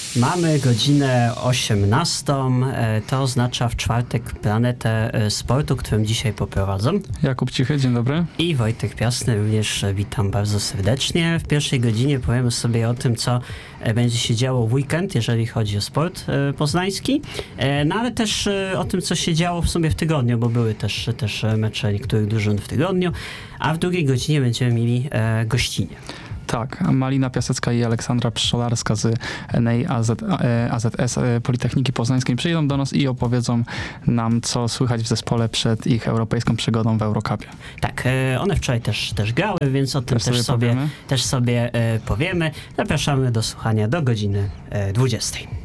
Mamy godzinę 18. To oznacza w czwartek Planetę Sportu, którą dzisiaj poprowadzę. Jakub Cichy, dzień dobry. I Wojtek Piasny, również witam bardzo serdecznie. W pierwszej godzinie powiemy sobie o tym, co będzie się działo w weekend, jeżeli chodzi o sport poznański, no ale też o tym, co się działo w sumie w tygodniu, bo były też mecze niektórych drużyn w tygodniu, a w drugiej godzinie będziemy mieli gościnie. Tak, Malina Piasecka i Aleksandra Pszczolarska z NEI AZS Politechniki Poznańskiej przyjdą do nas i opowiedzą nam, co słychać w zespole przed ich europejską przygodą w Eurocupie. Tak, one wczoraj też grały, więc o tym też sobie powiemy. Zapraszamy do słuchania do godziny 20.